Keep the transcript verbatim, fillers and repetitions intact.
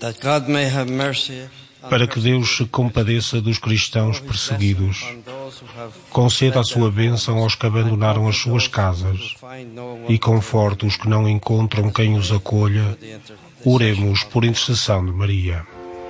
para que Deus se compadeça dos cristãos perseguidos. Conceda a sua bênção aos que abandonaram as suas casas e conforte os que não encontram quem os acolha. Oremos por intercessão de Maria.